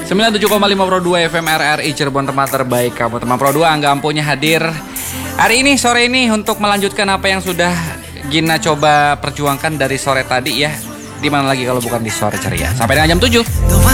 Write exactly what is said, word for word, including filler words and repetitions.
sembilan puluh tujuh koma lima Pro dua F M R R I Cirebon, tempat terbaik kamu. Teman Pro dua, Angga Ampunya hadir hari ini, sore ini, untuk melanjutkan apa yang sudah Gina coba perjuangkan dari sore tadi ya. Dimana lagi kalau bukan di Sore Ceria. Sampai dengan jam tujuh.